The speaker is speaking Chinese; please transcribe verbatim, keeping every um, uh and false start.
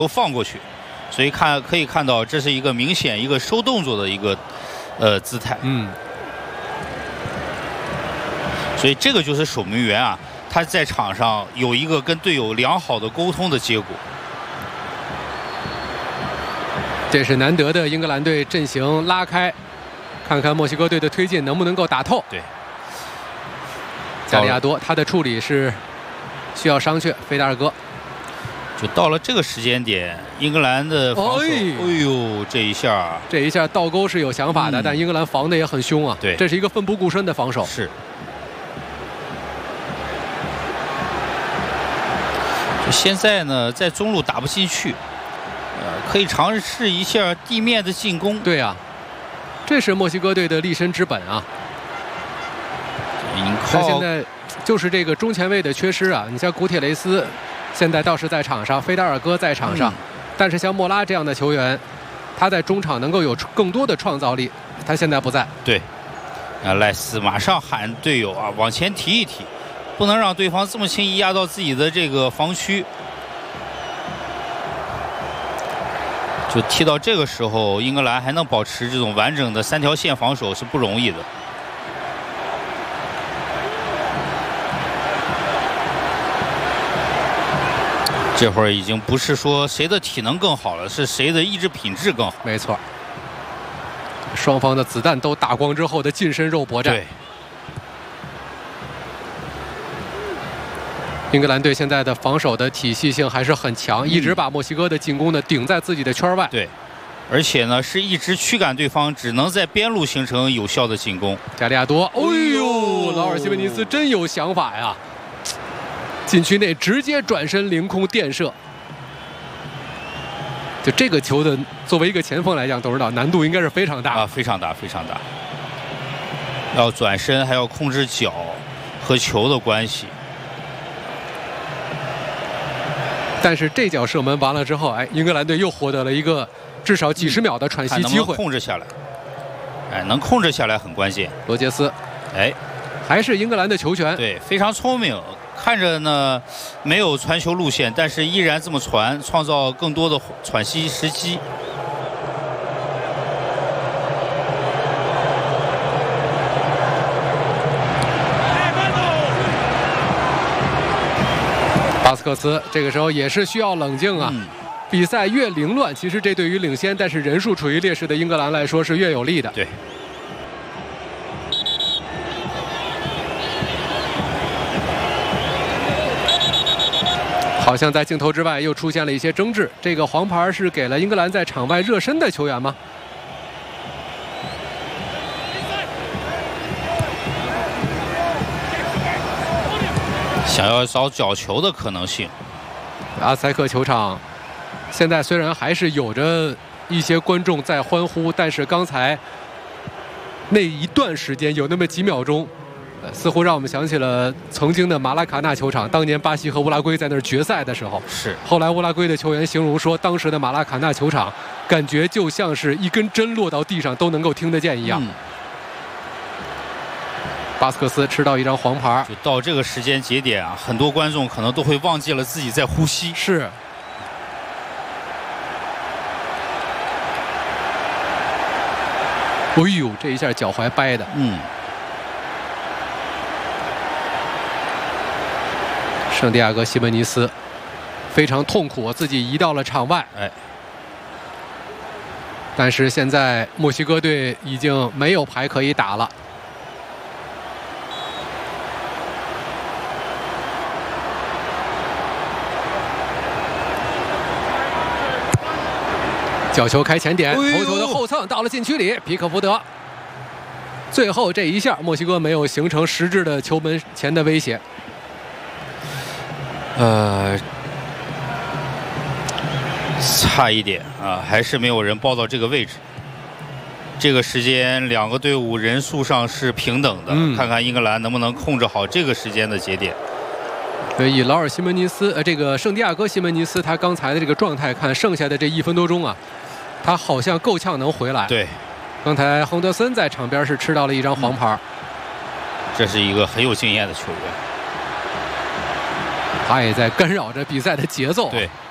都放过去，所以看可以看到，这是一个明显一个收动作的一个呃姿态。 嗯， 所以这个就是守门员啊，他在场上有一个跟队友良好的沟通的结果。 这是难得的英格兰队阵型拉开，看看墨西哥队的推进能不能够打透。 对， 加利亚多他的处理是需要商榷，菲达尔戈。 就到了这个时间点，英格兰的防守，哎呦，这一下， 这一下倒钩是有想法的，嗯、但英格兰防的也很凶啊。 对， 这是一个奋不顾身的防守。 是。就现在呢，在中路打不进去，呃，可以尝试一下地面的进攻。 对啊，这是墨西哥队的立身之本啊。他现在就是这个中前卫的缺失啊。你像古铁雷斯。现在倒是在场上，菲达尔戈在场上，嗯、但是像莫拉这样的球员，他在中场能够有更多的创造力，他现在不在。 对，啊，赖斯马上喊队友啊，往前提一提，不能让对方这么轻易压到自己的这个防区。就踢到这个时候，英格兰还能保持这种完整的三条线防守是不容易的。这会儿已经不是说谁的体能更好了，是谁的意志品质更好。 没错，双方的子弹都打光之后的近身肉搏战。 对， 英格兰队现在的防守的体系性还是很强，嗯、一直把墨西哥的进攻呢顶在自己的圈外。 对，而且呢是一直驱赶对方，只能在边路形成有效的进攻。 加利亚多，哎呦，劳尔西门尼斯真有想法呀！禁区内直接转身凌空垫射，就这个球的，作为一个前锋来讲，都知道难度应该是非常大啊，非常大，非常大。要转身，还要控制脚和球的关系。 但是这脚射门完了之后，哎，英格兰队又获得了一个至少几十秒的喘息机会， 嗯、能不能控制下来。哎，能控制下来很关键。 罗杰斯， 哎， 还是英格兰的球权， 对，非常聪明。看着呢，没有传球路线，但是依然这么传，创造更多的喘息时机。 巴斯克斯这个时候也是需要冷静啊。嗯、比赛越凌乱，其实这对于领先但是人数处于劣势的英格兰来说是越有利的。 对。 好像在镜头之外又出现了一些争执，这个黄牌是给了英格兰在场外热身的球员吗？ 想要找角球的可能性。 阿塞克球场现在虽然还是有着一些观众在欢呼，但是刚才那一段时间有那么几秒钟。似乎让我们想起了曾经的马拉卡纳球场，当年巴西和乌拉圭在那儿决赛的时候。 是。 后来乌拉圭的球员形容说，当时的马拉卡纳球场感觉就像是一根针落到地上都能够听得见一样。嗯、巴斯克斯吃到一张黄牌， 就到这个时间节点啊，很多观众可能都会忘记了自己在呼吸。 是。哎呦，这一下脚踝掰的。 嗯。 圣地亚哥·西门尼斯非常痛苦，自己移到了场外。 哎， 但是现在墨西哥队已经没有牌可以打了。角球开前点，头球的后蹭到了禁区里，皮克福德。最后这一下，墨西哥没有形成实质的球门前的威胁。 呃，差一点啊，还是没有人报到这个位置。这个时间，两个队伍人数上是平等的，嗯、看看英格兰能不能控制好这个时间的节点。 对，以劳尔·西门尼斯，呃，这个圣地亚哥·西门尼斯他刚才的这个状态看，剩下的这一分多钟啊，他好像够呛能回来。 对， 刚才亨德森在场边是吃到了一张黄牌。嗯、 这是一个很有经验的球员。 他也在干扰着比赛的节奏。 对。